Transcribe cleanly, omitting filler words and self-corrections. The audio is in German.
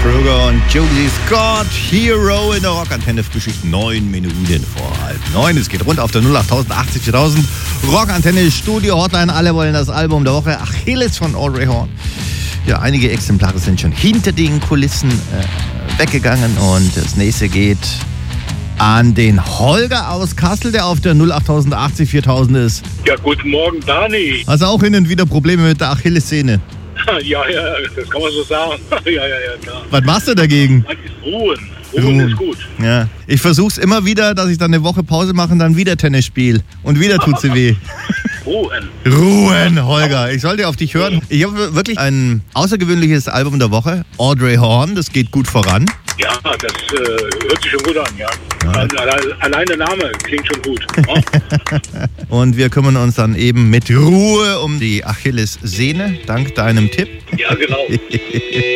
Kruger und Josie Scott, Hero in der Rockantenne, frisch 9 Minuten vor 8:30. Es geht rund auf der 08080 4000. Rockantenne, Studio Hotline, alle wollen das Album der Woche. Achilles von Audrey Horne. Ja, einige Exemplare sind schon hinter den Kulissen weggegangen und das nächste geht an den Holger aus Kassel, der auf der 08080 4000 ist. Ja, guten Morgen, Dani. Also auch hin und wieder Probleme mit der Achillessehne. Ja, das kann man so sagen. Ja, klar. Was machst du dagegen? Ruhen ist gut. Ja, ich versuch's immer wieder, dass ich dann eine Woche Pause mache und dann wieder Tennis spiele. Und wieder tut sie weh. Ruhen, Holger. Ich sollte auf dich hören. Ich habe wirklich ein außergewöhnliches Album der Woche. Audrey Horne, das geht gut voran. Ja, das hört sich schon gut an, ja. Allein der Name klingt schon gut. Und wir kümmern uns dann eben mit Ruhe um die Achillessehne, dank deinem Tipp. Ja, genau.